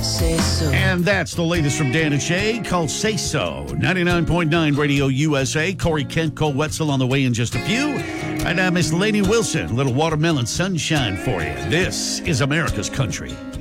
Say so. And that's the latest from Dan and Shay, called Say So. 99.9 Radio USA. Corey Kent, Cole Wetzel on the way in just a few. And Miss Lainey Wilson, little Watermelon Sunshine for you. This is America's Country.